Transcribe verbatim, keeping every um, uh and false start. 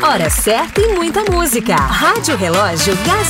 Hora certa e muita música. Rádio Relógio Gazeta.